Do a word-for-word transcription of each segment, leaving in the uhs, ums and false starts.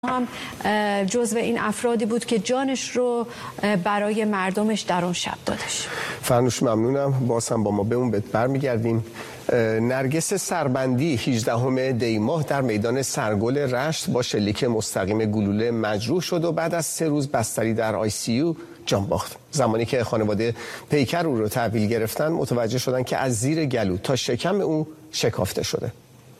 هم جزو این افرادی بود که جانش رو برای مردمش در اون شب دادش. فرنوش ممنونم. باز هم با ما به اون برمیگردیم. نرگس سربندی هجدهم دی ماه در میدان سرگل رشت با شلیک مستقیم گلوله مجروح شد و بعد از سه روز بستری در آی سی یو جان باخت. زمانی که خانواده پیکر او رو تحویل گرفتن متوجه شدن که از زیر گلو تا شکم او شکافته شده.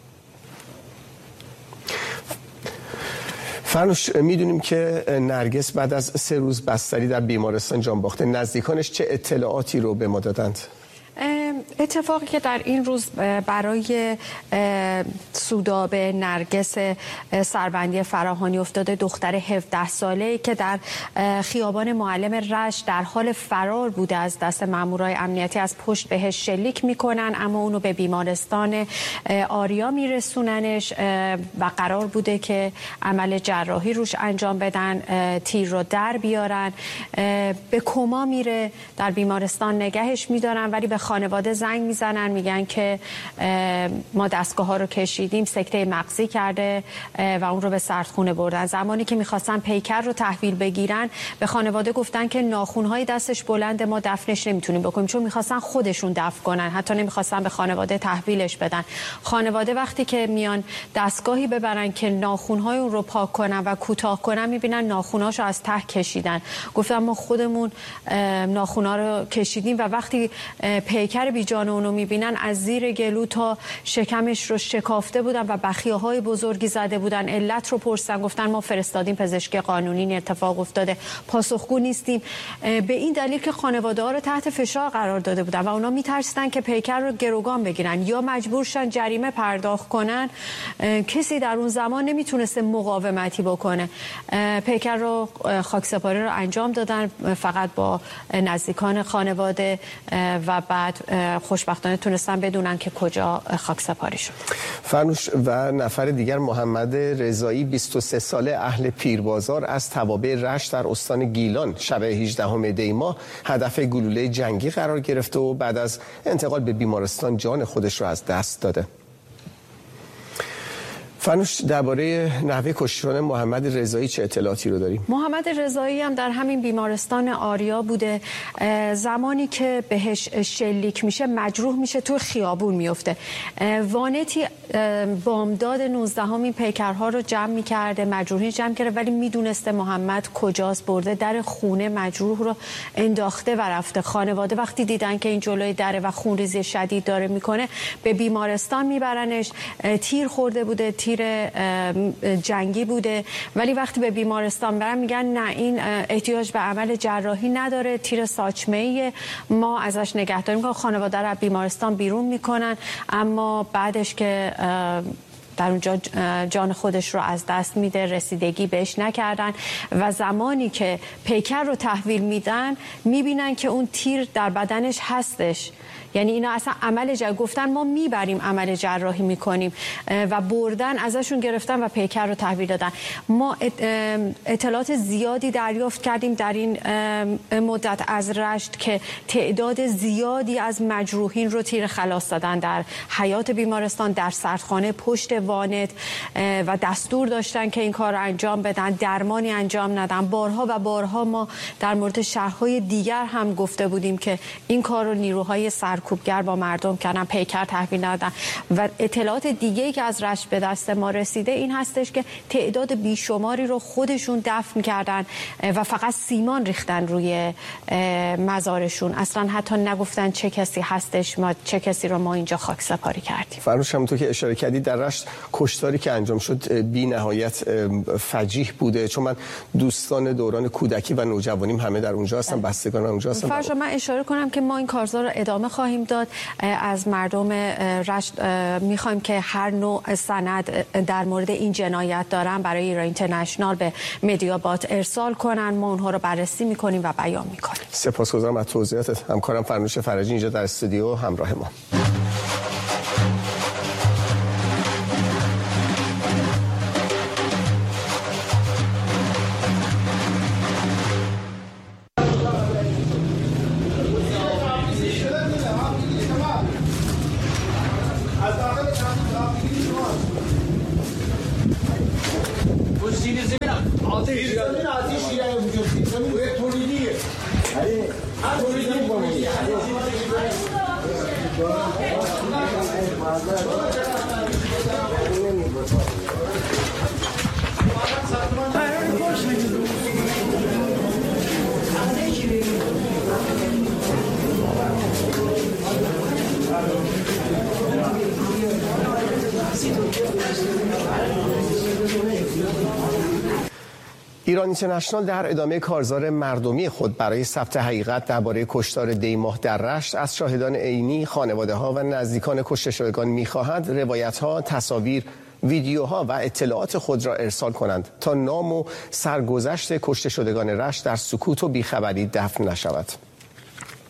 فرنوش، میدونیم که نرگس بعد از سه روز بستری در بیمارستان جان باخته. نزدیکانش چه اطلاعاتی رو به ما دادند؟ اتفاقی که در این روز برای سودابه نرگس سربندی فراهانی افتاده، دختر هفده ساله‌ای که در خیابان معلم رشت در حال فرار بوده از دست مامورای امنیتی، از پشت بهش شلیک میکنن اما اونو به بیمارستان آریا میرسوننش و قرار بوده که عمل جراحی روش انجام بدن، تیر رو در بیارن. به کما میره، در بیمارستان نگهش میدارن ولی به خانواده زنگ میزنن، میگن که ما دستگاه ها رو کشیدیم، سکته مغزی کرده و اون رو به سردخونه بردن. زمانی که میخواستن پیکر رو تحویل بگیرن به خانواده گفتن که ناخونهای دستش بلنده، ما دفنش نمیتونیم بکنیم، چون میخواستن خودشون دفن کنن، حتی نمیخواستن به خانواده تحویلش بدن. خانواده وقتی که میان دستگاهی ببرن که ناخونهای اون رو پاک کنن و کوتاه کنن، میبینن ناخونهاشو از ته کشیدن. گفتن ما خودمون ناخونا رو کشیدیم و وقتی پیکر بی جان اونو میبینن از زیر گلو تا شکمش رو شکافته بودن و بخیه‌های بزرگی زده بودن. علت رو پرسیدن، گفتن ما فرستادیم پزشکی قانونی، این اتفاق افتاده، پاسخگو نیستیم. به این دلیل که خانواده ها رو تحت فشار قرار داده بودن و اونا میترسیدن که پیکر رو گروگان بگیرن یا مجبور شن جریمه پرداخت کنن. کسی در اون زمان نمیتونسته مقاومتی بکنه. پیکر رو خاکسپاری رو انجام دادن، فقط با نزدیکان خانواده، و بعد خوشبختانه تونستن بدونن که کجا خاکسپاری شد. فرنوش، و نفر دیگر محمد رضایی بیست و سه ساله اهل پیربازار از توابع رشت در استان گیلان شب هجدهم دی ماه هدف گلوله جنگی قرار گرفته و بعد از انتقال به بیمارستان جان خودش را از دست داده. فرنوش، درباره نحوه کشتن محمد رضایی چه اطلاعاتی رو داریم؟ محمد رضایی هم در همین بیمارستان آریا بوده. زمانی که بهش شلیک میشه مجروح میشه، تو خیابون میفته. وانتی بامداد نوزدهم این پیکرها رو جمع میکرده، مجروحی جمع کرده، ولی میدونسته محمد کجاست، برده در خونه مجروح رو انداخته و رفته. خانواده وقتی دیدن که این جلوی دره و خونریزی شدید داره میکنه به بیمارستان میبرنش. تیر خورده بوده، تیر جنگی بوده، ولی وقتی به بیمارستان برن میگن نه، این احتیاج به عمل جراحی نداره، تیر ساچمه‌ایه، ما ازش نگهداری میکنیم. خانواده رو بیمارستان بیرون میکنن، اما بعدش که در اونجا جان خودش رو از دست میده، رسیدگی بهش نکردن و زمانی که پیکر رو تحویل میدن میبینن که اون تیر در بدنش هستش. یعنی اینا اصلا عمل جراحی گفتن ما میبریم عمل جراحی میکنیم و بردن ازشون گرفتن و پیکر رو تحویل دادن. ما اطلاعات زیادی دریافت کردیم در این مدت از رشت که تعداد زیادی از مجروحین رو تیر خلاص دادن در حیات بیمارستان، در سردخانه، پشت وانت و دستور داشتن که این کار رو انجام بدن، درمانی انجام ندن. بارها و بارها ما در مورد شهرهای دیگر هم گفته بودیم که این کار رو نیروهای سرکوبگر با مردم کردن، پیکر تحویل ندادن. و اطلاعات دیگه‌ای که از رشت به دست ما رسیده این هستش که تعداد بیشماری رو خودشون دفن کردن و فقط سیمان ریختن روی مزارشون، اصلا حتی نگفتن چه کسی هستش، ما چه کسی رو ما اینجا خاکسپاری کردیم. فرنوش، همونطور که اشاره کردی در رشت کشتاری که انجام شد بی نهایت فجیح بوده، چون من دوستان دوران کودکی و نوجوانیم همه در اونجا هستن، بستگان اونجا هستن. فرشا، من اشاره کنم که ما این کارزار رو ادامه خواهیم داد. از مردم رشت میخوایم که هر نوع سند در مورد این جنایت دارن برای ایران اینترنشنال به مدیابات ارسال کنن، ما اونها رو بررسی میکنیم و بیان میکنیم. سپاسگزارم از توضیحاتت. همکارم فرنوش فرجی اینجا در استودیو همراه ما. ایران اینترنشنال در ادامه کارزار مردمی خود برای ثبت حقیقت درباره کشتار دیماه در رشت از شاهدان عینی، خانواده‌ها و نزدیکان کشته شدگان می‌خواهد روایت‌ها، تصاویر، ویدیوها و اطلاعات خود را ارسال کنند تا نام و سرگذشت کشته شدگان رشت در سکوت و بیخبری دفن نشود.